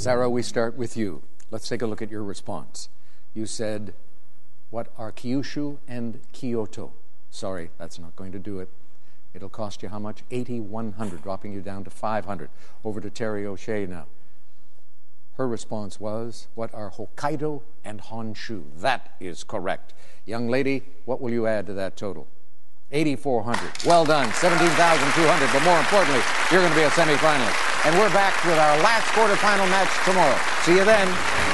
Sarah, we start with you. Let's take a look at your response. You said, what are Kyushu and Kyoto? Sorry, that's not going to do it. It'll cost you how much? $8,100, dropping you down to $500. Over to Terry O'Shea now. Her response was, what are Hokkaido and Honshu? That is correct. Young lady, what will you add to that total? $8,400. Well done. $17,200. But more importantly, you're going to be a semifinalist. And we're back with our last quarterfinal match tomorrow. See you then.